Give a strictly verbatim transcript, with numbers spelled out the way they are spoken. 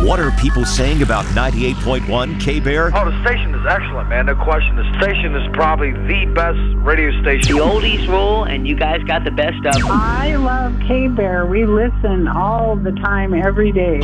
What are people saying about ninety-eight point one K-Bear? Oh, the station is excellent, man. No question. The station is probably the best radio station. The oldies rule, and you guys got the best of them. I love K-Bear. We listen all the time, every day.